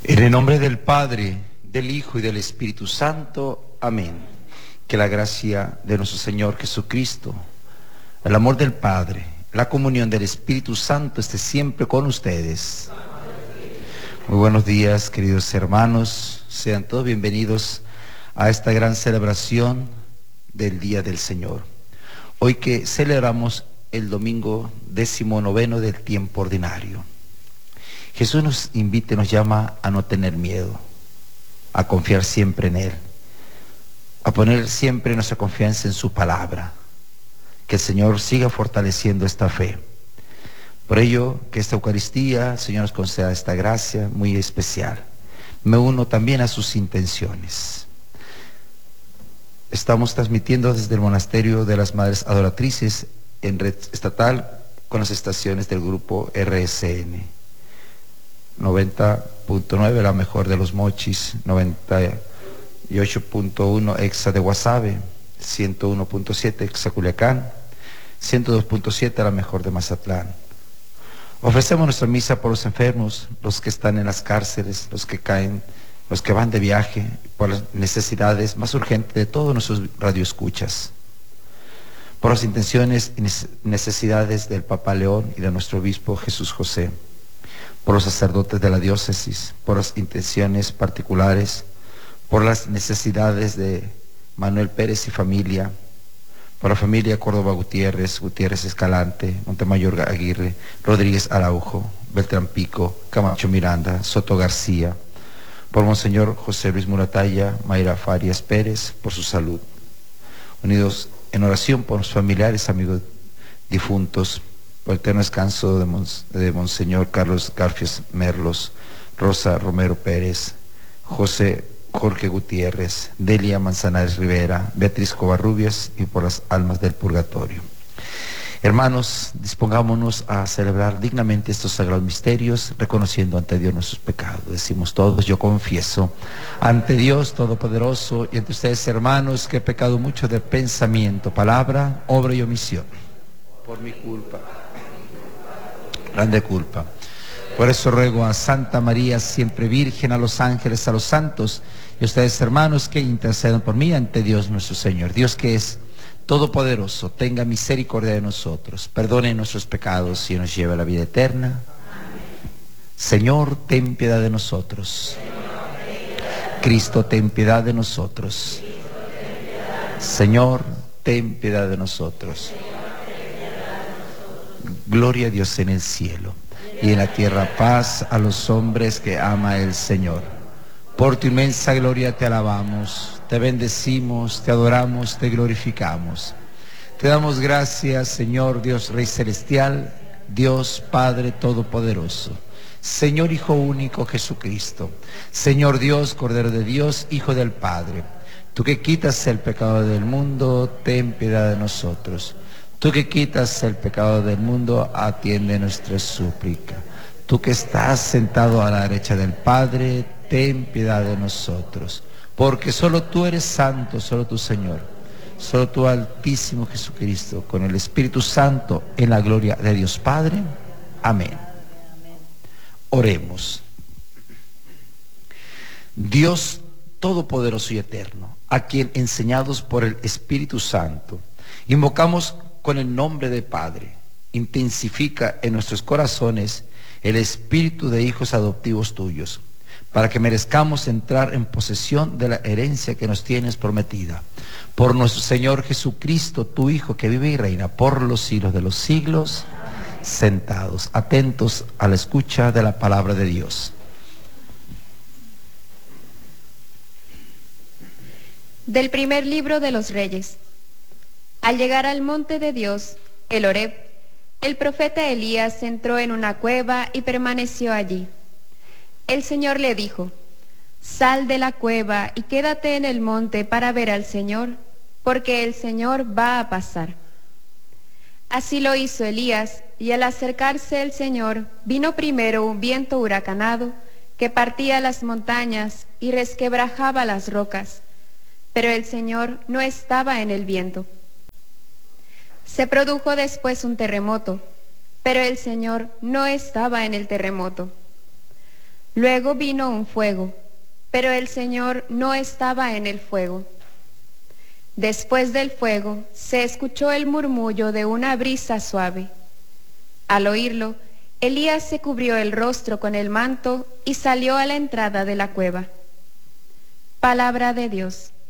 En el nombre del Padre, del Hijo y del Espíritu Santo. Amén. Que la gracia de nuestro Señor Jesucristo, el amor del Padre, la comunión del Espíritu Santo esté siempre con ustedes. Muy buenos días, queridos hermanos. Sean todos bienvenidos a esta gran celebración del Día del Señor. Hoy que celebramos el domingo 19 del tiempo ordinario. Jesús nos invita y nos llama a no tener miedo, a confiar siempre en Él, a poner siempre nuestra confianza en su palabra. Que el Señor siga fortaleciendo esta fe. Por ello, que esta Eucaristía, el Señor nos conceda esta gracia muy especial. Me uno también a sus intenciones. Estamos transmitiendo desde el Monasterio de las Madres Adoratrices en red estatal con las estaciones del grupo RSN. 90.9 la mejor de los Mochis, 98.1 Exa de Guasave, 101.7 Exa Culiacán, 102.7 la mejor de Mazatlán. Ofrecemos nuestra misa por los enfermos, los que están en las cárceles, los que caen, los que van de viaje, por las necesidades más urgentes de todos nuestros radioescuchas, por las intenciones y necesidades del Papa León y de nuestro obispo Jesús José, por los sacerdotes de la diócesis, por las intenciones particulares, por las necesidades de Manuel Pérez y familia, por la familia Córdoba Gutiérrez, Gutiérrez Escalante, Montemayor Aguirre, Rodríguez Araujo, Beltrán Pico, Camacho Miranda, Soto García, por Monseñor José Luis Muratalla, Mayra Farias Pérez, por su salud. Unidos en oración por los familiares, amigos difuntos, por el eterno descanso de Monseñor Carlos Garfias Merlos, Rosa Romero Pérez, Jorge Gutiérrez, Delia Manzanares Rivera, Beatriz Covarrubias y por las almas del purgatorio. Hermanos, dispongámonos a celebrar dignamente estos sagrados misterios, reconociendo ante Dios nuestros pecados. Decimos todos: yo confieso ante Dios Todopoderoso y ante ustedes, hermanos, que he pecado mucho de pensamiento, palabra, obra y omisión. Por mi culpa, grande culpa. Por eso ruego a Santa María, siempre Virgen, a los ángeles, a los santos, y a ustedes, hermanos, que intercedan por mí ante Dios nuestro Señor. Dios, que es todopoderoso, tenga misericordia de nosotros, perdone nuestros pecados y nos lleve a la vida eterna. Señor, ten piedad de nosotros. Cristo, ten piedad de nosotros. Señor, ten piedad de nosotros. Gloria a Dios en el cielo y en la tierra paz a los hombres que ama el Señor. Por tu inmensa gloria te alabamos, te bendecimos, te adoramos, te glorificamos. Te damos gracias, Señor Dios Rey Celestial, Dios Padre Todopoderoso, Señor Hijo único Jesucristo, Señor Dios, Cordero de Dios, Hijo del Padre. Tú que quitas el pecado del mundo, ten piedad de nosotros. Tú que quitas el pecado del mundo, atiende nuestra súplica. Tú que estás sentado a la derecha del Padre, ten piedad de nosotros. Porque solo tú eres santo, solo tú, Señor, solo tú, Altísimo Jesucristo, con el Espíritu Santo, en la gloria de Dios Padre. Amén. Oremos. Dios Todopoderoso y Eterno, a quien, enseñados por el Espíritu Santo, invocamos con el nombre de Padre, intensifica en nuestros corazones el espíritu de hijos adoptivos tuyos, para que merezcamos entrar en posesión de la herencia que nos tienes prometida. Por nuestro Señor Jesucristo, tu Hijo, que vive y reina por los siglos de los siglos, sentados, atentos a la escucha de la palabra de Dios. Del primer libro de los Reyes. Al llegar al monte de Dios, el Horeb, el profeta Elías entró en una cueva y permaneció allí. El Señor le dijo: sal de la cueva y quédate en el monte para ver al Señor, porque el Señor va a pasar. Así lo hizo Elías, y al acercarse el Señor, vino primero un viento huracanado que partía las montañas y resquebrajaba las rocas, pero el Señor no estaba en el viento. Se produjo después un terremoto, pero el Señor no estaba en el terremoto. Luego vino un fuego, pero el Señor no estaba en el fuego. Después del fuego se escuchó el murmullo de una brisa suave. Al oírlo, Elías se cubrió el rostro con el manto y salió a la entrada de la cueva. Palabra de Dios.